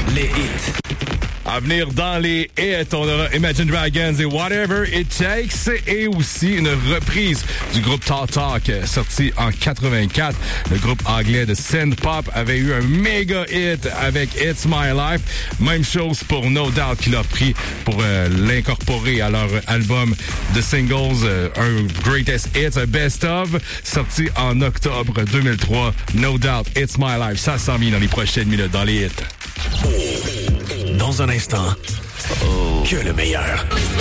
Les hits. À venir dans les hits, on aura Imagine Dragons et Whatever It Takes et aussi une reprise du groupe Talk Talk sorti en 84. Le groupe anglais de synth pop avait eu un méga hit avec It's My Life. Même chose pour No Doubt qui l'a pris pour l'incorporer à leur album de singles, un Greatest Hits, un Best Of, sorti en octobre 2003. No Doubt, It's My Life. Ça s'en vient dans les prochaines minutes dans les hits. Dans un instant, que le meilleur.